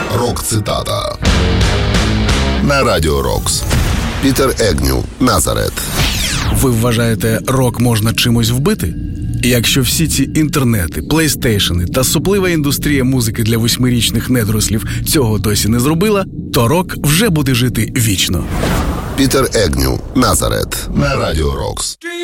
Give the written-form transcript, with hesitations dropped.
Рок-цитата на Радіо Рокс. Пітер Егню, Назарет. Ви вважаєте, рок можна чимось вбити? Якщо всі ці інтернети, плейстейшени та суплива індустрія музики для 8-річних недорослів цього досі не зробила, то рок вже буде жити вічно. Пітер Егню, Назарет на Радіо Рокс.